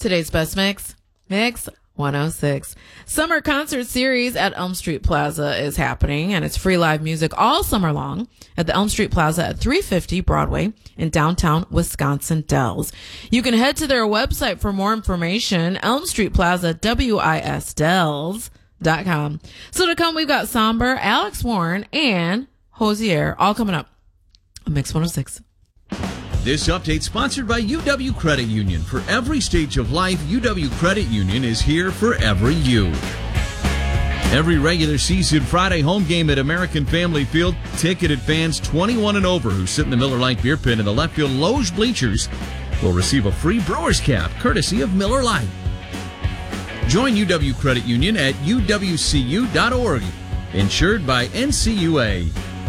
Today's best mix, Mix 106. Summer concert series at Elm Street Plaza is happening, and it's free live music all summer long at the Elm Street Plaza at 350 Broadway in downtown Wisconsin Dells. You can head to their website for more information, Elm Street Plaza, WISDells.com. So to come, we've got Somber, Alex Warren, and Hosier, all coming up on Mix 106. This update sponsored by UW Credit Union. For every stage of life, UW Credit Union is here for every you. Every regular season Friday home game at American Family Field, ticketed fans 21 and over who sit in the Miller Lite beer pit in the left field Loge bleachers will receive a free Brewers cap courtesy of Miller Lite. Join UW Credit Union at uwcu.org. Insured by NCUA.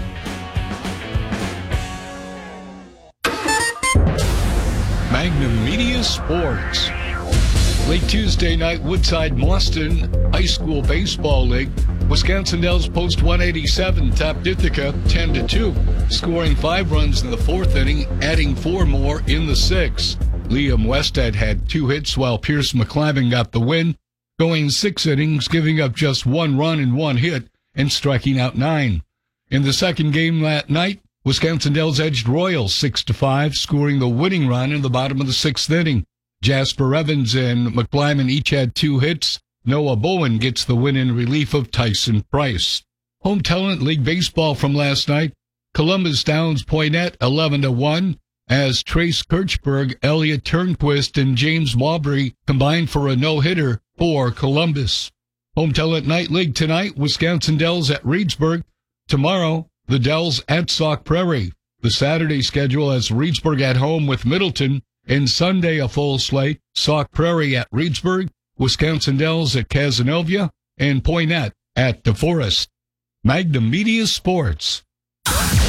Magnum Media Sports. Late Tuesday night, Woodside-Mauston High School Baseball League. Wisconsin Dells post 187, topped Ithaca 10-2, scoring 5 runs in the 4th inning, adding 4 more in the 6th. Liam Westhead had 2 hits while Pierce McClavin got the win, going 6 innings, giving up just 1 run and 1 hit, and striking out 9. In the second game that night, Wisconsin Dells edged Royals 6-5, scoring the winning run in the bottom of the 6th inning. Jasper Evans and McClyman each had 2 hits. Noah Bowen gets the win in relief of Tyson Price. Home Talent League baseball from last night. Columbus downs Poynette 11-1 as Trace Kirchberg, Elliot Turnquist, and James Mawbry combined for a no-hitter for Columbus. Home Talent Night League tonight, Wisconsin Dells at Reedsburg. Tomorrow, the Dells at Sauk Prairie. The Saturday schedule has Reedsburg at home with Middleton, and Sunday a full slate, Sauk Prairie at Reedsburg, Wisconsin Dells at Cazenovia, and Poynette at DeForest. Magnum Media Sports.